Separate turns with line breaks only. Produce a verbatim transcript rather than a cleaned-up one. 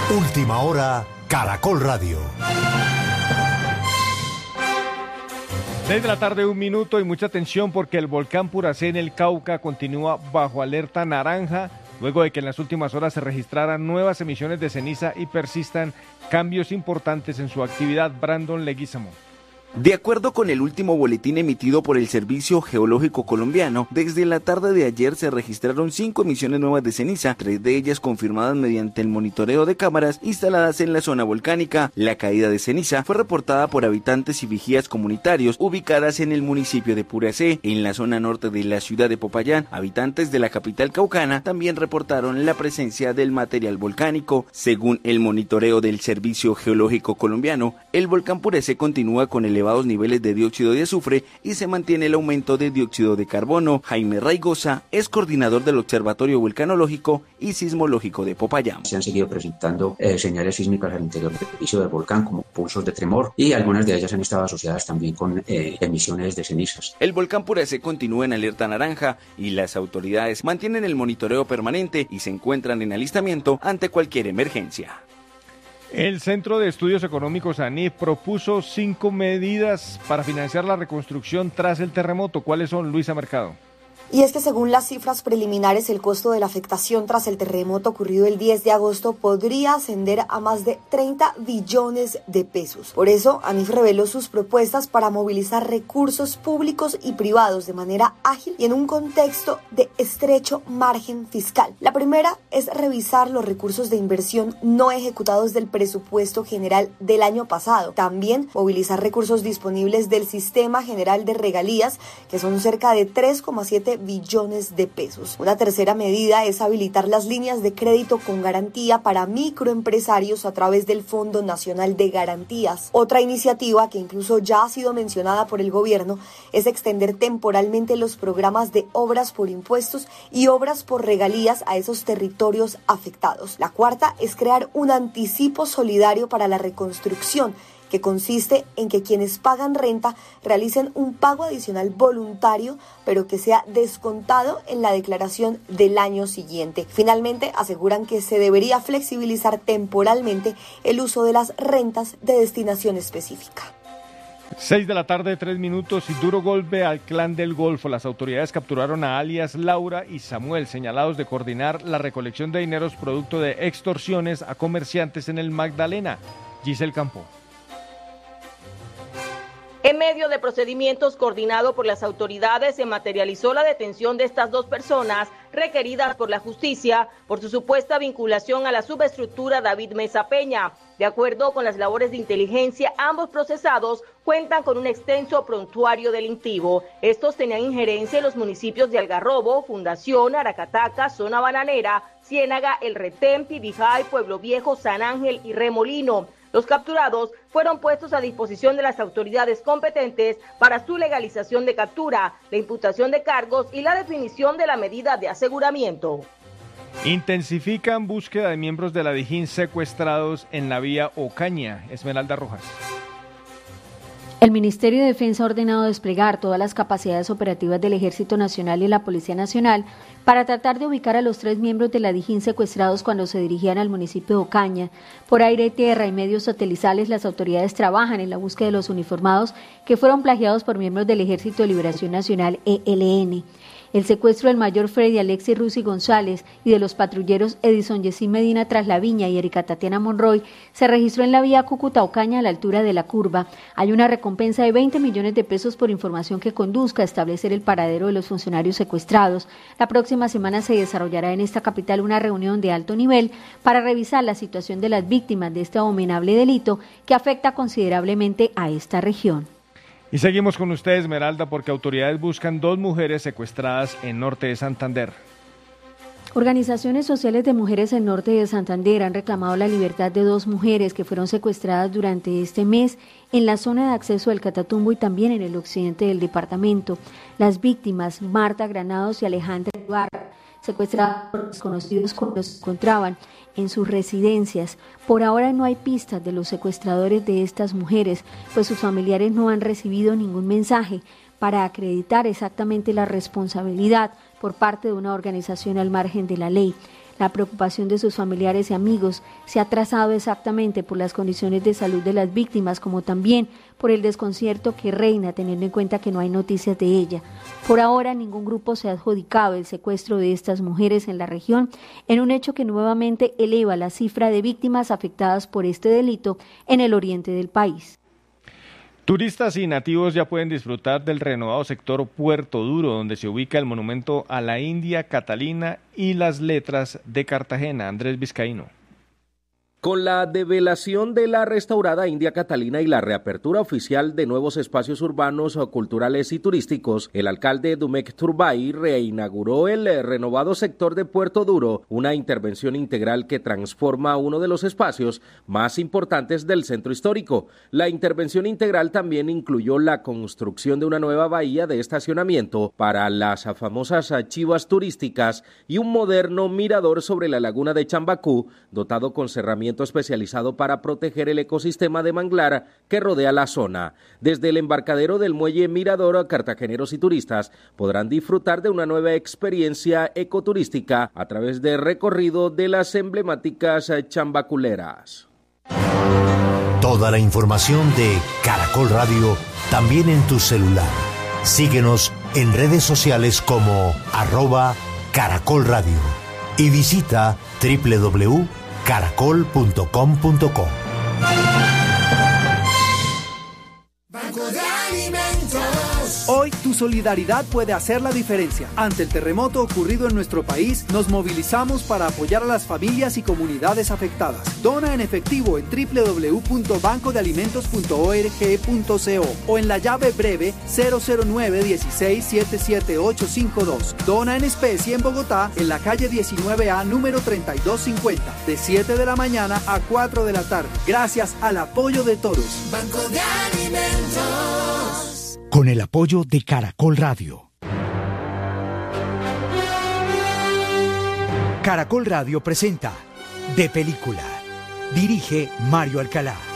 Última hora, Caracol Radio.
seis de la tarde, un minuto, y mucha atención porque el volcán Puracé en el Cauca continúa bajo alerta naranja, luego de que en las últimas horas se registraran nuevas emisiones de ceniza y persistan cambios importantes en su actividad. Brandon Leguizamo.
De acuerdo con el último boletín emitido por el Servicio Geológico Colombiano, desde la tarde de ayer se registraron cinco emisiones nuevas de ceniza, tres de ellas confirmadas mediante el monitoreo de cámaras instaladas en la zona volcánica. La caída de ceniza fue reportada por habitantes y vigías comunitarios ubicadas en el municipio de Puracé, en la zona norte de la ciudad de Popayán. Habitantes de la capital caucana también reportaron la presencia del material volcánico. Según el monitoreo del Servicio Geológico Colombiano, el volcán Puracé continúa con elevados niveles de dióxido de azufre y se mantiene el aumento de dióxido de carbono. Jaime Raigosa es coordinador del Observatorio Vulcanológico y Sismológico de Popayán.
Se han seguido presentando eh, señales sísmicas al interior del piso del volcán, como pulsos de tremor, y algunas de ellas han estado asociadas también con eh, emisiones de cenizas.
El volcán Puracé continúa en alerta naranja y las autoridades mantienen el monitoreo permanente y se encuentran en alistamiento ante cualquier emergencia.
El Centro de Estudios Económicos ANIF propuso cinco medidas para financiar la reconstrucción tras el terremoto. ¿Cuáles son, Luisa Mercado?
Y es que según las cifras preliminares, el costo de la afectación tras el terremoto ocurrido el diez de agosto podría ascender a más de treinta billones de pesos. Por eso, ANIF reveló sus propuestas para movilizar recursos públicos y privados de manera ágil y en un contexto de estrecho margen fiscal. La primera es revisar los recursos de inversión no ejecutados del presupuesto general del año pasado. También movilizar recursos disponibles del Sistema General de Regalías, que son cerca de tres coma siete billones de pesos. Una tercera medida es habilitar las líneas de crédito con garantía para microempresarios a través del Fondo Nacional de Garantías. Otra iniciativa que incluso ya ha sido mencionada por el gobierno es extender temporalmente los programas de obras por impuestos y obras por regalías a esos territorios afectados. La cuarta es crear un anticipo solidario para la reconstrucción, que consiste en que quienes pagan renta realicen un pago adicional voluntario, pero que sea descontado en la declaración del año siguiente. Finalmente, aseguran que se debería flexibilizar temporalmente el uso de las rentas de destinación específica.
Seis de la tarde, tres minutos, y duro golpe al clan del Golfo. Las autoridades capturaron a alias Laura y Samuel, señalados de coordinar la recolección de dineros producto de extorsiones a comerciantes en el Magdalena. Giselle Campo.
En medio de procedimientos coordinados por las autoridades, se materializó la detención de estas dos personas requeridas por la justicia por su supuesta vinculación a la subestructura David Mesa Peña. De acuerdo con las labores de inteligencia, ambos procesados cuentan con un extenso prontuario delictivo. Estos tenían injerencia en los municipios de Algarrobo, Fundación, Aracataca, Zona Bananera, Ciénaga, El Retén, Pibijay, Pueblo Viejo, San Ángel y Remolino. Los capturados fueron puestos a disposición de las autoridades competentes para su legalización de captura, la imputación de cargos y la definición de la medida de aseguramiento.
Intensifican búsqueda de miembros de la Dijín secuestrados en la vía Ocaña. Esmeralda Rojas.
El Ministerio de Defensa ha ordenado desplegar todas las capacidades operativas del Ejército Nacional y la Policía Nacional para tratar de ubicar a los tres miembros de la Dijín secuestrados cuando se dirigían al municipio de Ocaña. Por aire, tierra y medios satelitales, las autoridades trabajan en la búsqueda de los uniformados que fueron plagiados por miembros del Ejército de Liberación Nacional, E L N. El secuestro del mayor Freddy Alexis Rusi González y de los patrulleros Edison Yesí Medina Traslaviña y Erika Tatiana Monroy se registró en la vía Cúcuta-Ocaña a la altura de la curva. Hay una recompensa de veinte millones de pesos por información que conduzca a establecer el paradero de los funcionarios secuestrados. La próxima semana se desarrollará en esta capital una reunión de alto nivel para revisar la situación de las víctimas de este abominable delito que afecta considerablemente a esta región.
Y seguimos con usted, Esmeralda, porque autoridades buscan dos mujeres secuestradas en norte de Santander.
Organizaciones sociales de mujeres en norte de Santander han reclamado la libertad de dos mujeres que fueron secuestradas durante este mes en la zona de acceso del Catatumbo y también en el occidente del departamento. Las víctimas, Marta Granados y Alejandra Ibarra, secuestradas por desconocidos cuando se encontraban en sus residencias. Por ahora no hay pistas de los secuestradores de estas mujeres, pues sus familiares no han recibido ningún mensaje para acreditar exactamente la responsabilidad por parte de una organización al margen de la ley. La preocupación de sus familiares y amigos se ha trazado exactamente por las condiciones de salud de las víctimas, como también por el desconcierto que reina, teniendo en cuenta que no hay noticias de ella. Por ahora, ningún grupo se ha adjudicado el secuestro de estas mujeres en la región, en un hecho que nuevamente eleva la cifra de víctimas afectadas por este delito en el oriente del país.
Turistas y nativos ya pueden disfrutar del renovado sector Puerto Duro, donde se ubica el monumento a la India Catalina y las letras de Cartagena. Andrés Vizcaíno.
Con la develación de la restaurada India Catalina y la reapertura oficial de nuevos espacios urbanos, culturales y turísticos, el alcalde Dumek Turbay reinauguró el renovado sector de Puerto Duro, una intervención integral que transforma uno de los espacios más importantes del centro histórico. La intervención integral también incluyó la construcción de una nueva bahía de estacionamiento para las famosas chivas turísticas y un moderno mirador sobre la laguna de Chambacú, dotado con cerramiento especializado para proteger el ecosistema de manglar que rodea la zona. Desde el embarcadero del muelle Mirador, cartageneros y turistas podrán disfrutar de una nueva experiencia ecoturística a través del recorrido de las emblemáticas chambaculeras.
Toda la información de Caracol Radio también en tu celular. Síguenos en redes sociales como arroba Caracol Radio y visita doble u doble u doble u punto caracol punto com punto co.
Banco de Alimentos. Hoy tu solidaridad puede hacer la diferencia. Ante el terremoto ocurrido en nuestro país, nos movilizamos para apoyar a las familias y comunidades afectadas. Dona en efectivo en doble u doble u doble u punto banco de alimentos punto org punto co o en la llave breve cero cero nueve uno seis siete siete ocho cinco dos. Dona en especie en Bogotá, en la calle diecinueve A, número treinta y dos cincuenta, de siete de la mañana a cuatro de la tarde. Gracias al apoyo de todos. Banco de Alimentos.
Con el apoyo de Caracol Radio. Caracol Radio presenta De Película. Dirige Mario Alcalá.